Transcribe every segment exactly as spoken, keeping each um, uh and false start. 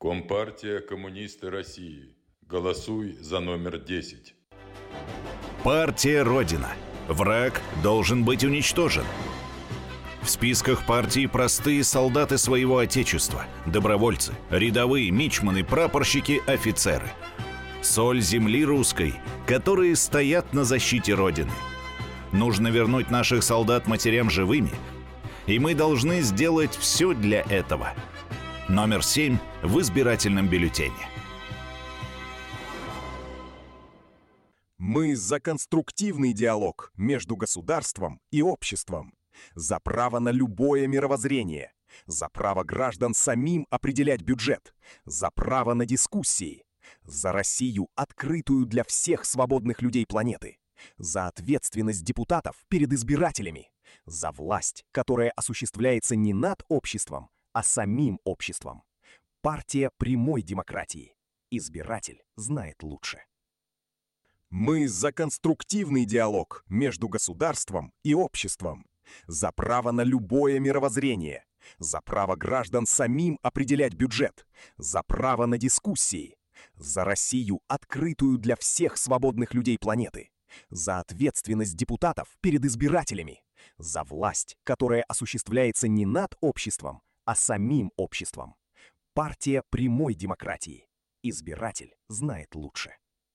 Компартия «Коммунисты России». Голосуй за номер десять. Партия Родина. Враг должен быть уничтожен. В списках партии простые солдаты своего отечества, добровольцы, рядовые, мичманы, прапорщики, офицеры. Соль земли русской, которые стоят на защите Родины. Нужно вернуть наших солдат матерям живыми, и мы должны сделать все для этого. Номер семь в избирательном бюллетене. Мы за конструктивный диалог между государством и обществом, за право на любое мировоззрение, за право граждан самим определять бюджет, за право на дискуссии, за Россию, открытую для всех свободных людей планеты, за ответственность депутатов перед избирателями, за власть, которая осуществляется не над обществом, а самим обществом. Партия прямой демократии. Избиратель знает лучше. Мы за конструктивный диалог между государством и обществом, за право на любое мировоззрение, за право граждан самим определять бюджет, за право на дискуссии, за Россию, открытую для всех свободных людей планеты, за ответственность депутатов перед избирателями, за власть, которая осуществляется не над обществом, а самим обществом. Партия прямой демократии. Избиратель знает лучше.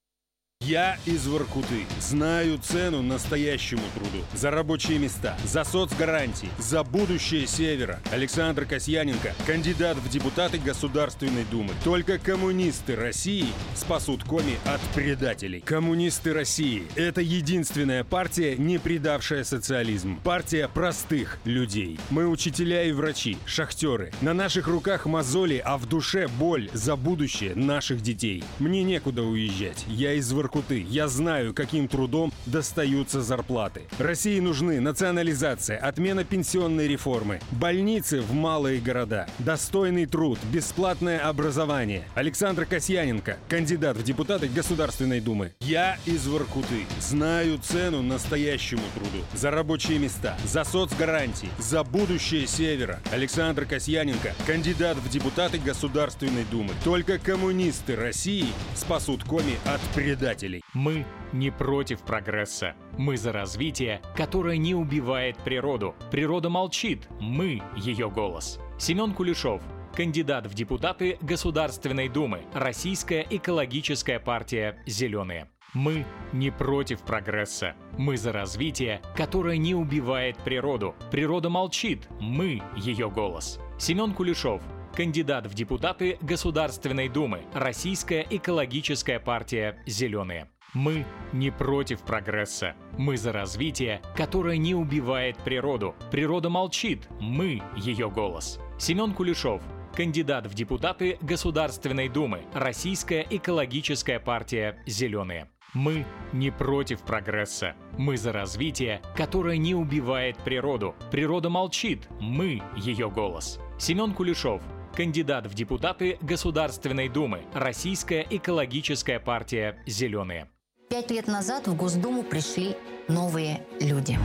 Я из Воркуты. Знаю цену настоящему труду. За рабочие места, за соцгарантии, за будущее Севера. Александр Касьяненко, кандидат в депутаты Государственной Думы. Только коммунисты России спасут Коми от предателей. Коммунисты России – это единственная партия, не предавшая социализм. Партия простых людей. Мы учителя и врачи, шахтеры. На наших руках мозоли, а в душе боль за будущее наших детей. Мне некуда уезжать. Я из Воркуты. Я знаю, каким трудом достаются зарплаты. России нужны национализация, отмена пенсионной реформы, больницы в малые города, достойный труд, бесплатное образование. Александр Касьяненко, кандидат в депутаты Государственной Думы. Я из Воркуты. Знаю цену настоящему труду. За рабочие места, за соцгарантии, за будущее Севера. Александр Касьяненко, кандидат в депутаты Государственной Думы. Только коммунисты России спасут Коми от предателей. Мы не против прогресса. Мы за развитие, которое не убивает природу. Природа молчит, мы ее голос. Семен Кулешов, кандидат в депутаты Государственной Думы, Российская экологическая партия «Зеленые». Мы не против прогресса. Мы за развитие, которое не убивает природу. Природа молчит, мы ее голос. Семен Кулешов, кандидат в депутаты Государственной Думы, Российская экологическая партия «Зеленые». Мы не против прогресса. Мы за развитие, которое не убивает природу. Природа молчит, мы ее голос. Семен Кулешов, кандидат в депутаты Государственной Думы, Российская экологическая партия «Зеленые». Мы не против прогресса. Мы за развитие, которое не убивает природу. Природа молчит, мы ее голос. Семен Кулешов, кандидат в депутаты Государственной Думы, Российская экологическая партия «Зеленые». Пять лет назад в Госдуму пришли новые люди.